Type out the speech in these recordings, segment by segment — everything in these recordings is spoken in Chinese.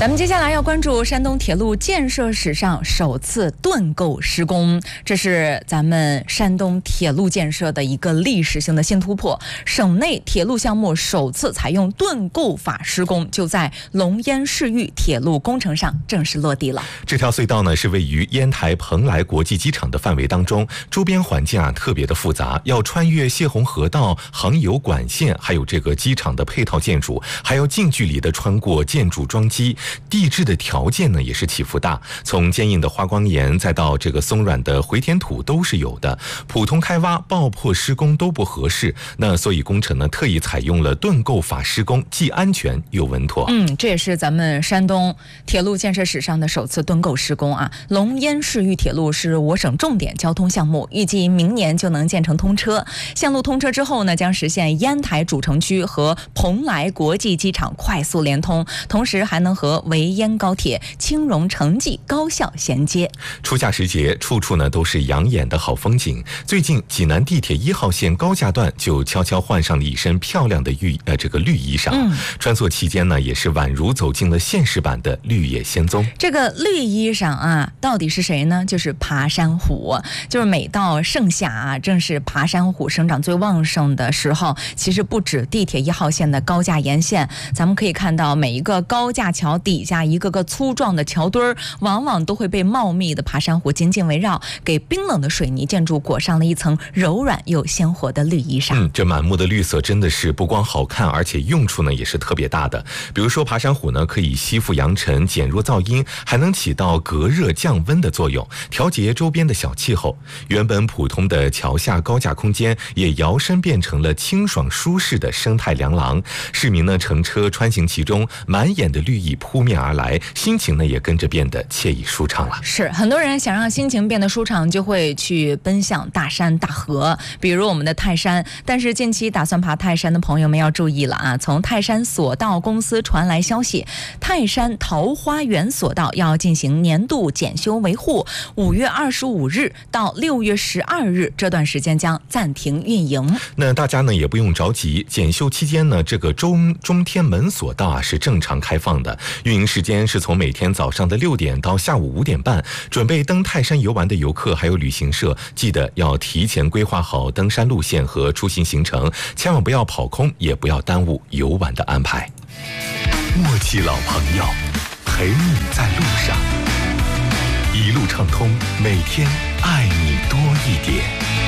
咱们接下来要关注山东铁路建设史上首次盾构施工，这是咱们山东铁路建设的一个历史性的新突破。省内铁路项目首次采用盾构法施工，就在龙烟市域铁路工程上正式落地了。 这条隧道呢是位于烟台蓬莱国际机场的范围当中，周边环境特别的复杂，要穿越泄洪河道、航油管线，还有这个机场的配套建筑，还要近距离的穿过建筑桩基。地质的条件呢也是起伏大，从坚硬的花岗岩再到这个松软的回填土都是有的，普通开挖、爆破施工都不合适。那所以工程呢特意采用了盾构法施工，既安全又稳妥。 这也是咱们山东铁路建设史上的首次盾构施工啊。龙烟市域铁路是我省重点交通项目，预计明年就能建成通车。线路通车之后呢，将实现烟台主城区和蓬莱国际机场快速连通，同时还能和维烟高铁、青荣城际高效衔接。 初夏时节，处处呢都是养眼的好风景。最近，济南地铁1号线高架段就悄悄换上了一身漂亮的绿衣裳，穿梭期间呢，也是宛如走进了现实版的绿野仙踪。 这个绿衣裳啊，到底是谁呢？就是爬山虎。就是每到盛夏啊，正是爬山虎生长最旺盛的时候。其实不止地铁1号线的高架沿线，咱们可以看到每一个高架桥底下一个个粗壮的桥墩儿，往往都会被茂密的爬山虎紧紧围绕，给冰冷的水泥建筑裹上了一层柔软又鲜活的绿衣裳。 这满目的绿色真的是不光好看，而且用处呢也是特别大的。比如说爬山虎呢可以吸附扬尘、减弱噪音，还能起到隔热降温的作用，调节周边的小气候。原本普通的桥下高架空间也摇身变成了清爽舒适的生态凉廊。市民呢乘车穿行其中，满眼的绿意扑面而来，心情呢也跟着变得惬意舒畅了。 是，很多人想让心情变得舒畅，就会去奔向大山大河，比如我们的泰山。但是近期打算爬泰山的朋友们要注意了啊！从泰山索道公司传来消息，泰山桃花源索道要进行年度检修维护，5月25日到6月12日这段时间将暂停运营。 那大家呢也不用着急，检修期间呢，这个中天门索道是正常开放的，运营时间是从每天早上的6点到下午5点半。准备登泰山游玩的游客还有旅行社，记得要提前规划好登山路线和出行行程，千万不要跑空，也不要耽误游玩的安排。默契老朋友，陪你在路上，一路畅通，每天爱你多一点。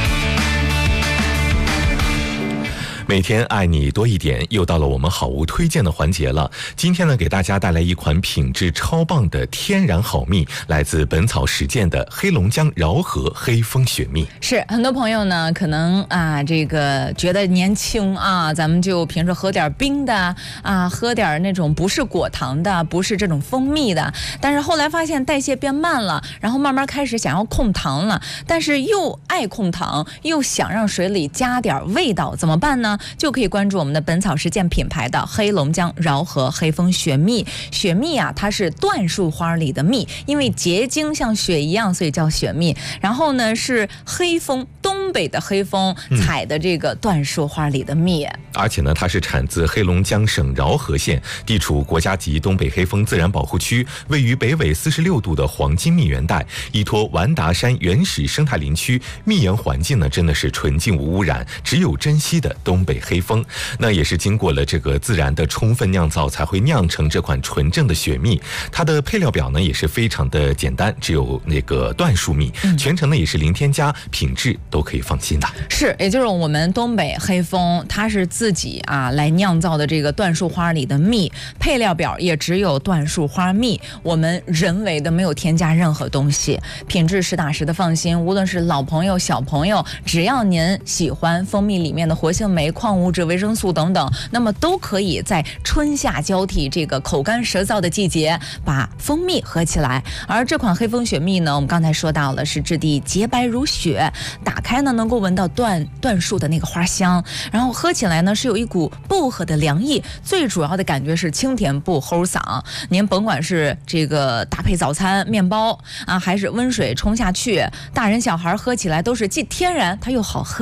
每天爱你多一点，又到了我们好物推荐的环节了。今天呢，给大家带来一款品质超棒的天然好蜜，来自本草实践的黑龙江饶河黑蜂雪蜜。 是，很多朋友呢可能这个觉得年轻啊，咱们就平时喝点冰的啊，喝点那种不是果糖的，不是这种蜂蜜的。但是后来发现代谢变慢了，然后慢慢开始想要控糖了，但是又爱控糖，又想让水里加点味道，怎么办呢？就可以关注我们的本草实践品牌的黑龙江饶河黑蜂雪蜜。雪蜜啊，它是椴树花里的蜜，因为结晶像雪一样，所以叫雪蜜。然后呢，是黑蜂，东北的黑蜂采的这个椴树花里的蜜。 而且呢，它是产自黑龙江省饶河县，地处国家级东北黑蜂自然保护区，位于北纬46度的黄金蜜源带，依托完达山原始生态林区，蜜源环境呢真的是纯净无污染，只有珍稀的东北黑蜂。那也是经过了这个自然的充分酿造，才会酿成这款纯正的雪蜜。它的配料表呢也是非常的简单，只有那个椴树蜜，全程呢也是零添加，品质都可以放心的。 是，也就是我们东北黑蜂，它是自己来酿造的这个椴树花里的蜜，配料表也只有椴树花蜜，我们人为的没有添加任何东西，品质实打实的放心。无论是老朋友小朋友，只要您喜欢蜂蜜里面的活性酶、矿物质、维生素等等，那么都可以在春夏交替这个口干舌燥的季节把蜂蜜喝起来。而这款黑蜂雪蜜呢，我们刚才说到了是质地洁白如雪，打开呢能够闻到椴树的那个花香，然后喝起来呢是有一股薄荷的凉意，最主要的感觉是清甜不齁嗓。您甭管是这个搭配早餐面包还是温水冲下去，大人小孩喝起来都是既天然它又好喝的。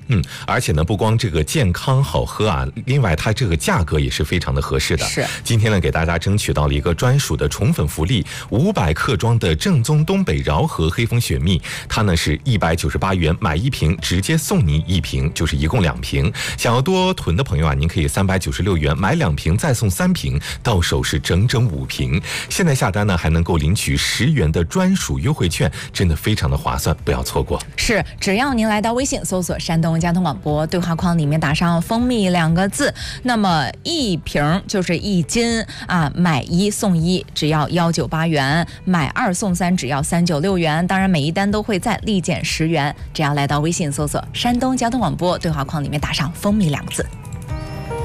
而且呢，不光这个健康好喝啊，另外它这个价格也是非常的合适的。 是， 今天呢给大家争取到了一个专属的宠粉福利，500克装的正宗东北饶河黑蜂雪蜜，它呢是198元买1瓶，直接送您1瓶，就是一共2瓶。想要多囤的朋友啊，您可以396元买2瓶，再送3瓶，到手是整整5瓶。现在下单呢还能够领取10元的专属优惠券，真的非常的划算，不要错过。 是，只要您来到微信搜索山东交通广播，对话框里面打上蜂蜜2个字，那么1瓶就是1斤啊，买1送1只要198元，买2送3只要396元，当然每一单都会再立减10元，只要来到微信搜索山东交通广播，对话框里面打上蜂蜜2个字。